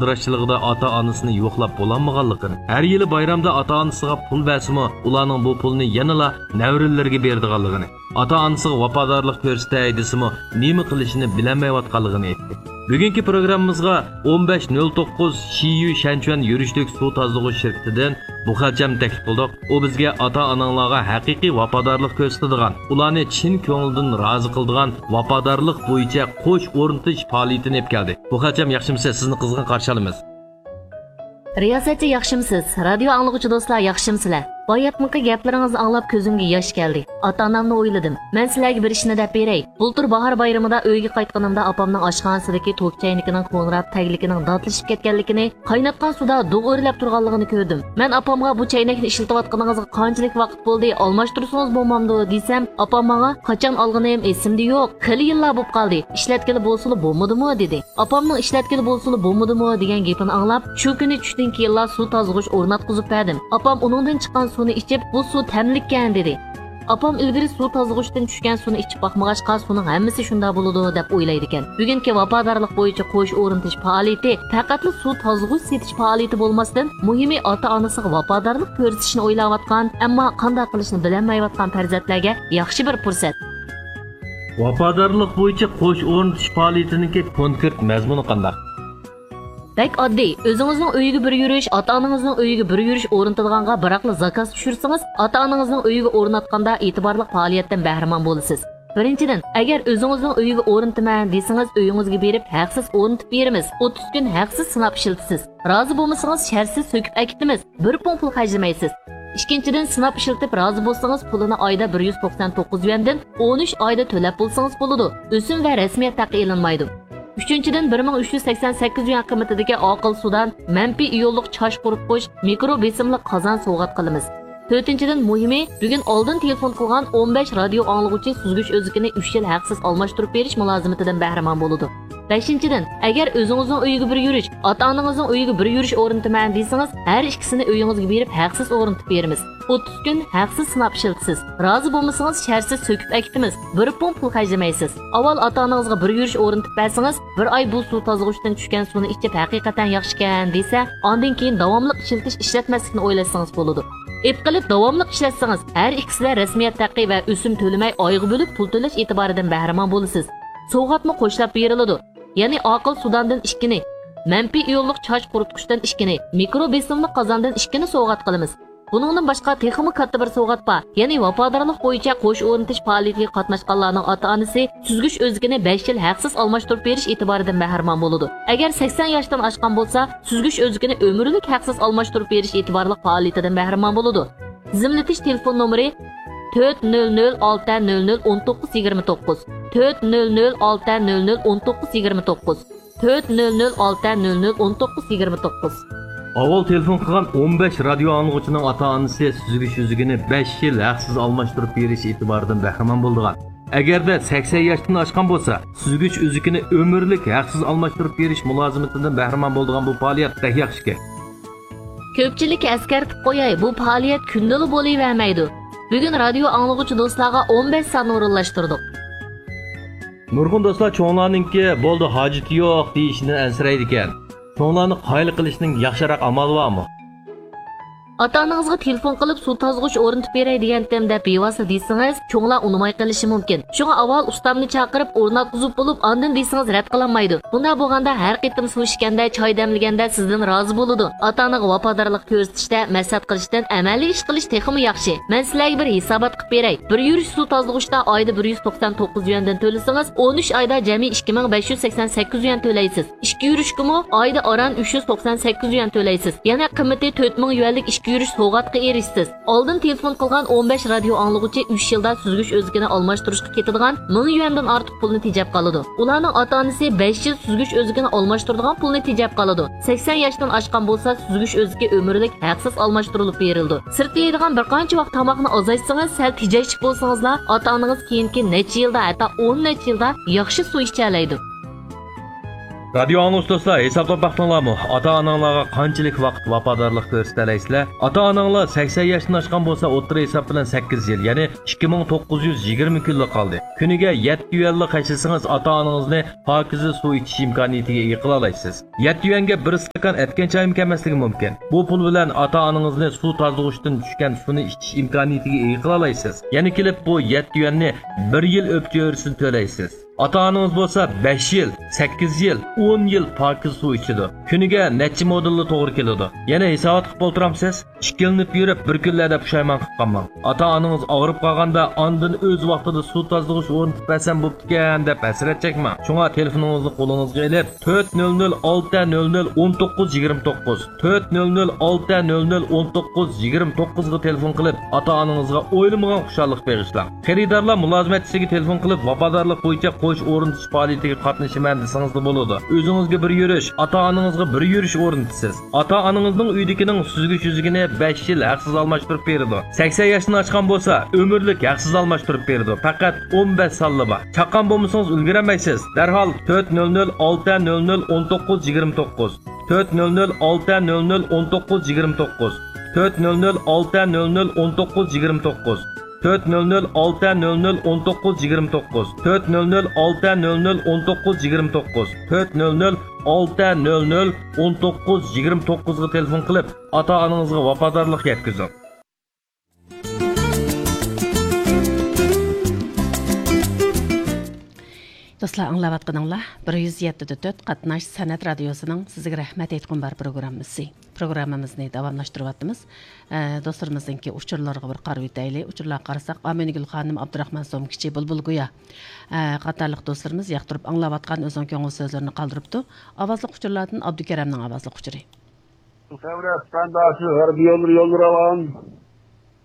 g'ildirashchiligida ota-onasini yo'qlab bo'lanmaganligini, har yili bayramda ota-onasiga pul bersimi, ularning bu pulni yanala navrillarga berdiganligini, ota-onasiga vafodorlik ko'rsatay desimi, nima qilishini bilmayotganligini aytdi. Bugungi programmamizga 1509 Shiyu Shanchuan yurishlik suv tozalag'ich shirkatidan Buxacham taklif qildik. U bizga ota-onalarga haqiqiy vafodorlik ko'rsatadigan, ularni chin ko'ngildan rozi qiladigan vafodorlik bo'yicha qo'sh o'rnatish faoliyatini olib keldi. Buxacham, yaxshimisiz? Sizni qizg'in qarshi olamiz. Riyosatchi, yaxshimisiz? Radio anglag'uchi do'stlar, yaxshimsizlar? Bayatmıqı gaplaringizni anglab ko'zimga yosh keldi. Ota-onamni o'yladim. Men sizlarga bir ishni deb beray. Bultur bahor bayramida uyga qaytganimda opamning oshxonasidagi to'k chaynikining qo'ngrab taglikining dodlashib ketganligini, qaynatgan suvda dug' o'rilab turganligini ko'rdim. Men opamga bu chaynakni ishlatayotganingizga qanchalik vaqt bo'ldi, almashtirsangiz bo'lmamdi desam, opam menga qachon olganim esimda yo'q. Xili yillar bo'lib qoldi. Ishlatkili bo'lsa bo'lmadimi dedi. Opamning ishlatkili bo'lsa bo'lmadimi degan gapini anglab, shu kuni tushdan keyin suv tozg'ich o'rnatqizib berdim. Opam uningdan chiqqan suvni ichib, bu suv tamlikkan dedi. Opam ilgari suv tozg'uchdan tushgan suvni ichib boqmag'achqa suvning hammasi shunda bo'ladi deb o'ylaydi ekan. Bugungi vafodorlik bo'yicha qo'sh o'rnatish faoliyati faqat suv tozg'uch setish faoliyati bo'lmasdan, muhimi ota-onasiga vafodorlik ko'rsatishni o'ylayotgan, ammo qanday qilishni bilmayotgan farzandlarga yaxshi bir fursat. Vafodorlik bo'yicha qo'sh o'rnatish faoliyatining konkret mazmuni qanday? Bek oddiy, o'zingizning uyiga bir yurish, ota-onangizning uyiga bir yurish o'rnatilganga biroqli zakaz tushirsangiz, ota-onangizning uyiga o'rnatganda e'tiborli faoliyatdan bahramand bo'lasiz. Birinchidan, agar o'zingizning uyiga o'rnataman desangiz, uyingizga berib haqsiz o'rnatib beramiz. 30 kun haqsiz sinab ishlatasiz. Rozi bo'lmasangiz, shartsiz so'kib akitamiz. Bir pul xarjlamaysiz. Ikkinchidan, sinab ishlatib rozi bo'lsangiz, pulini oyda 199 yuandan 13 oyda to'lab bo'lsangiz bo'ladi. O'sim va rasmiyat taqiqlanmaydi. Üçüncüden 1388 yuan qiymatidagi oqil sudan manfiy iyonliq chosh quritqich mikro besimli qozon sovg'at qilamiz. To'rtinchidan muhimi, bugun oldin telefon qilgan 15 radio anglag'uchi suzgich o'zigini 3 yil haqsiz almashtirib berish mulozimatidan bahramand bo'ladi. Beshinchidan, agar o'zingizning uyiga bir yurish, ota-onangizning uyiga bir yurish o'rnataman desangiz, har ikkisini uyingizga berib haqsiz o'rnatib beramiz. 30 kun haqsiz sinab ishlatasiz. Rozi bo'lmasangiz, shartsiz so'kib akitamiz. Bir pul xarjlamaysiz. Avval ota-onangizga bir yurish o'rnatib bersangiz, bir oy bu suv tozg'uchdan tushgan suvni ichib haqiqatan yaxshikan desa, ondan keyin davomli ishlatmaslikni o'ylasangiz bo'ladi. Qilib davomli ishlatsangiz, har ikkisida rasmiyat taqi va o'sim to'lamay oyga bo'lib pul to'lash e'tiboridan bahramand bo'lasiz. Sovg'atma qo'shilib beriladi. Ya'ni oqil sudandan 2 ni, manfiy iyonliq choch quritqichdan 2 ni, mikro besimli qozondan 2 ni sovg'at qilamiz. Buningdan boshqa texmi katta bir sovg'at bor. Ya'ni vafodorlik bo'yicha qo'sh o'rnatish faoliyatiga qatnashganlarning ota-onasi suzgich o'zigini 5 yil haqsiz almashtirib berish e'tiboridan bahramand bo'ladi. Agar 80 yoshdan oshgan bo'lsa, suzgich o'zigini umrlik haqsiz almashtirib berish e'tiborli faoliyatidan bahramand bo'ladi. Tizimlatish telefon nomeri 400-600-1929 400-600-1929 400-600-1929. Avval telefon qilgan 15 radio anglag'uchining ota-onasi suzgich o'zigini 5 yil haqsiz almashtirib berish e'tiboridan bahramand bo'lgan. Agarda 80 yoshdan oshgan bo'lsa, suzgich o'zigini umrlik haqsiz almashtirib berish mulozimatidan bahramand bo'lgan bu faoliyat pek yaxshi. Ko'pchilik askartib qo'yay, bu faoliyat kundalik bo'lavermaydi. Bugun radio anglag'uchi do'stlarga 15 son o'rinlashtirdik. Nurg'un do'stlar, cho'nglarningki bo'ldi hojati yo'q deyishini ansiraydi ekan. Cho'nglarni qayil qilishning yaxshiroq amali bormi? Ota-onangizga telefon qilib suv tozg'ich o'rnatib beray deganimda bevosita desangiz, cho'nglar unamay qilishi mumkin. Shunga avval ustamni chaqirib o'rnatqizib bo'lib, ondan desangiz rad qilinmaydi. Bunda bo'lganda har qitim suv ichganda, choy damlaganda sizdan rozi bo'ladi. Ota-onaga vafodorlik ko'rsatishda, maslahat qilishdan amaliy ish qilish texmi yaxshi. Men sizlarga bir hisobot qilib beray. Bir yurish suv tozg'ichda oyda 199 yuandan to'lasangiz, 13 oyda jami 2588 yuan to'laysiz. 2 yurishkimi oyda oran 398 yuan to'laysiz. Yana qiymati 4000 yuanlik yurish sovg'atga erishsiz. Oldin telefon qilgan 15 radio anglag'uchi 3 yilda suzgich o'zigini almashtirishga ketadigan 1000 yuandan ortiq pulni tejab qoladi. Ularning ota-onasi 5 yil suzgich o'zigini almashtiradigan pulni tejab qoladi. 80 yoshdan oshgan bo'lsa, suzgich o'ziga umrlik haqsiz almashtirilib berildi. Sirtda yeydigan bir qancha vaqt tomoqni ozaytsangiz, sal tejashchi bo'lsangizlar, ota-onangiz keyingi necha yilda, hatto 10 necha yilda yaxshi suv icha oladi. Radio anons do'stlar, hisoblab baxtinglarmi? Ota-onanglarga qanchalik vaqt vafodorlik ko'rsataysizlar? Ota-onanglar 80 yoshdan oshgan bo'lsa, o'rta hisob bilan 8 yil, ya'ni 2920 kunlik qoldi. Kuniga 7 yuanlik qashisangiz, ota-onangizni pokiza suv ichish imkoniyatiga ega qila olasiz. 7 yuanga 1 stakan etgan choy kamasligi mumkin. Bu pul bilan ota-onangizni suv tozalashdan tushgan suvni ichish imkoniyatiga ega qila olasiz. Ya'ni kelib bu 7 yuanni 1 yil o'pcho'risini to'laysiz. Ota-onangiz bo'lsa 5 yil, 8 yil, 10 yil pokiz suv ichidi. Kuniga necha modulli to'g'ri keladi. Yana hisobot qilib o'tiramsiz? 2 yilni yurib, bir kunlarda pushaymon qilib qolmang. Ota-onangiz og'rib qolganda ondan o'z vaqtida suv tozalash o'rnatib bersam bo'pti-kan deb hasrat chekmang. Shunga telefoningizni qo'lingizga ilib 400 600 1929 400 600 1929 ga telefon qilib, ota-onangizga o'ylamagan xushallik berishlar. Xaridorlar mulozimatchisiga telefon qilib, vafodorlik bo'yicha qo'sh o'rnatish faoliyatiga qatnashaman desangiz bo'ladi. O'zingizga bir yurish, ota-onangizga bir yurish o'rnatasiz. Ota-onangizning uydagining suzgich-yuzigini 5 yil haqsiz almashtirib beradi. 80 yoshdan oshgan bo'lsa, umrlik haqsiz almashtirib beradi. Faqat 15 sonli bor. Chaqqan bo'lmasangiz ulguramaysiz. Darhol 400 600 1929 400 600 1929 400 600 1929 400 600 1929 400 600 1929 400 600 1929 ga telefon qilib, ota-onangizga vafodorlik yetkazing. Dostlar, anlayatqaninglar 107.4 Qatnash San'at radiosuning sizga rahmat aytgan bar programmamizni davomlashtiryapmiz. Do'stlarimizning uchurlarga bir qarab o'taylik. Uchurlarga qarasak, Aminigul xonim, Abdurahmon Somkichi, Bulbulguya qatorliq do'stlarimiz yoqtirib anglayotgan o'zining ko'ngil so'zlarini qoldiribdi. Ovozli uchurlardan Abdukaramning ovozli uchuri. Sevra, ben daha şu harbi yolları alan.